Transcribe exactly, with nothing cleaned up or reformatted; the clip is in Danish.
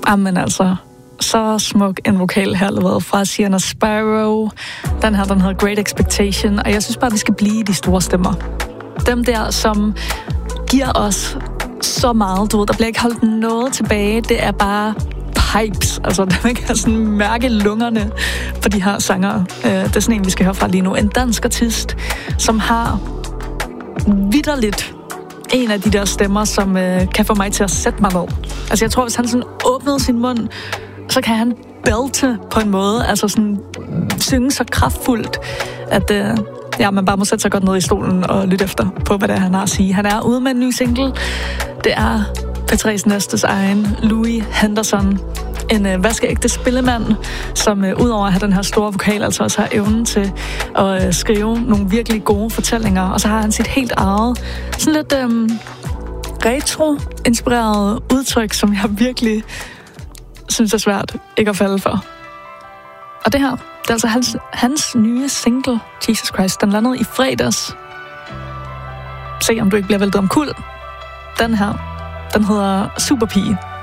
Jamen altså, så smuk en vokal her leveret fra Sienna Sparrow. Den her, den hedder Great Expectation, og jeg synes bare, vi skal blive de store stemmer. Dem der, som giver os så meget, du ved, der bliver ikke holdt noget tilbage, det er bare pipes, altså man kan sådan mærke lungerne på de her sanger. Det er sådan en, vi skal høre fra lige nu. En dansk artist, som har vitterligt en af de der stemmer, som øh, kan få mig til at sætte mig ned. Altså jeg tror, hvis han sådan åbnede sin mund, så kan han bælte på en måde, altså sådan synge så kraftfuldt, at øh, ja, man bare må sætte sig godt ned i stolen og lytte efter på, hvad det er, han har at sige. Han er ude med en ny single. Det er P tre's næstes egen Louis Henderson. En øh, vaskeægte spillemand, som øh, udover at have den her store vokal, altså også har evnen til at øh, skrive nogle virkelig gode fortællinger. Og så har han sit helt eget, sådan lidt øh, retro-inspireret udtryk, som jeg virkelig synes er svært ikke at falde for. Og det her, det er altså hans, hans nye single, Jesus Christ. Den landede i fredags. Se om du ikke bliver væltet omkuld. Den her, den hedder Superpige.